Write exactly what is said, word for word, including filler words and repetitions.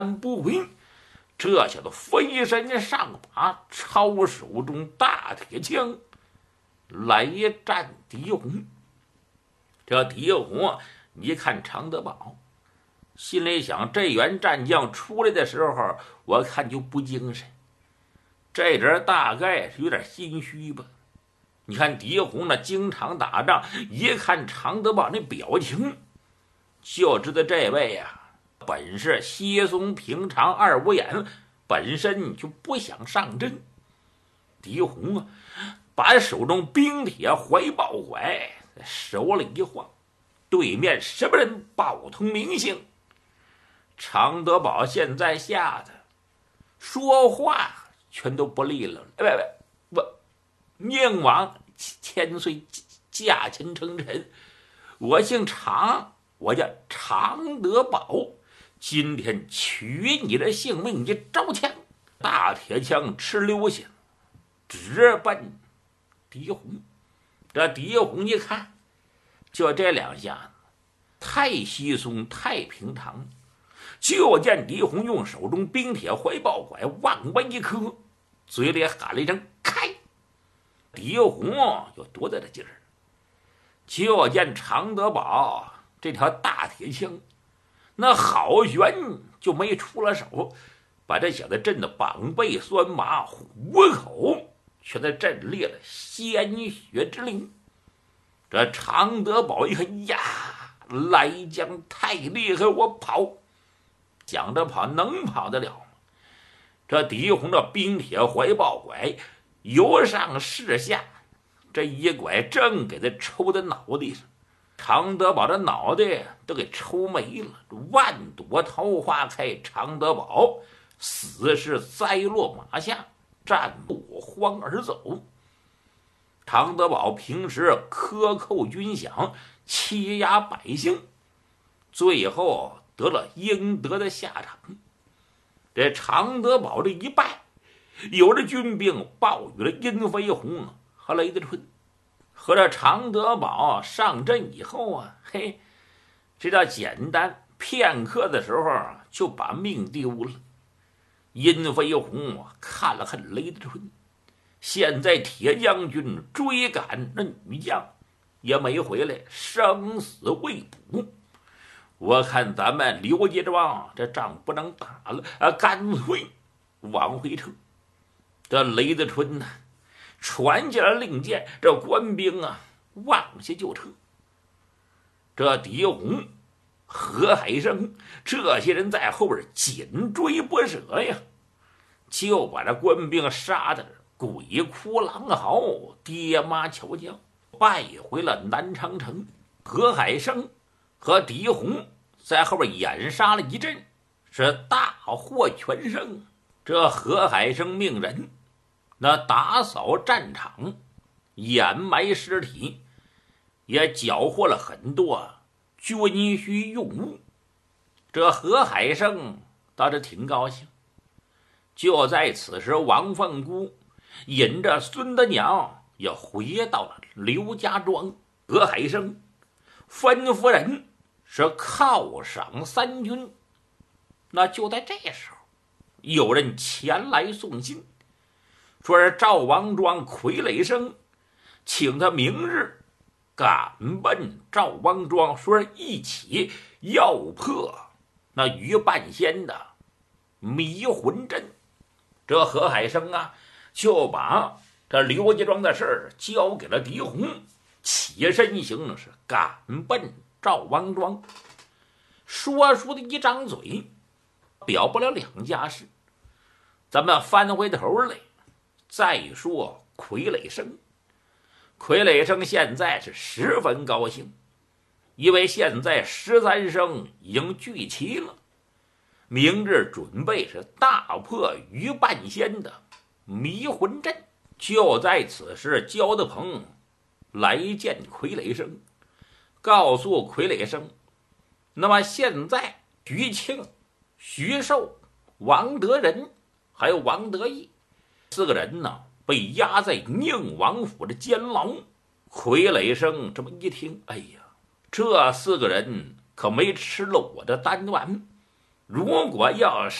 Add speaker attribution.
Speaker 1: 不回，这小子飞身上马，抄手中大铁枪来战狄红。这狄红一看常德宝，心里想：这员战将出来的时候，我看就不精神，这人大概是有点心虚吧。你看狄红那经常打仗，一看常德宝那表情，就知道这位呀、啊，本是稀松平常二五眼，本身就不想上阵。狄红啊，把手中冰铁怀抱拐手里一晃，对面什么人报通名姓？常德宝现在吓得说话全都不利了。喂喂，我宁王千岁驾前称臣，我姓常，我叫常德宝，今天取你的性命，你招枪！大铁枪哧溜下，直奔狄红。这狄红一看，就这两下子，太稀松，太平常。就见狄红用手中冰铁怀抱拐往外一磕，嘴里喊了一声开。狄红就多大的劲儿，就见常德宝这条大铁枪那好悬就没出了手，把这小子震得膀背酸麻，虎口却在震裂了鲜血之灵。这常德宝一看呀，来将太厉害，我跑，想着跑能跑得了吗？这狄红的冰铁怀抱拐由上视下，这一拐正给他抽在脑袋上，常德宝的脑袋都给抽没了，万朵桃花开，常德宝死是栽落马下，战不欢而走。常德宝平时克扣军饷，欺压百姓，最后得了应得的下场。这常德宝这一败，有的军兵报与了殷飞鸿和雷德春，和这常德宝上阵以后啊，嘿，这叫简单，片刻的时候就把命丢了。殷飞鸿看了看雷德春，现在铁将军追赶那女将也没回来，生死未卜。我看咱们刘家庄这仗不能打了啊，干脆往回撤。这雷德春呢，传下了令箭，这官兵啊往下就撤。这狄红、何海生这些人在后边紧追不舍呀，就把这官兵杀的鬼哭狼嚎，爹妈瞧叫，败回了南昌城。何海生和狄红在后边掩杀了一阵，是大获全胜。这何海生命人那打扫战场，掩埋尸体，也缴获了很多军需用物。这何海生倒是挺高兴。就在此时，王凤姑引着孙德娘也回到了刘家庄。何海生吩咐人是犒赏三军。那就在这时候，有人前来送信，说是赵王庄傀儡生请他明日赶奔赵王庄，说是一起要破那于半仙的迷魂阵。这何海生啊，就把这刘家庄的事儿交给了狄红，起身行是赶奔赵王庄。说书的一张嘴表不了两家事，咱们翻回头来再说傀儡生。傀儡生现在是十分高兴，因为现在十三生已经聚齐了，明日准备是大破于半仙的迷魂阵。就在此时，焦德鹏来见傀儡生，告诉傀儡生，那么现在徐庆、徐寿、王德仁还有王德义四个人呢，被押在宁王府的监牢。傀儡生这么一听，哎呀，这四个人可没吃了我的丹丸， 如果要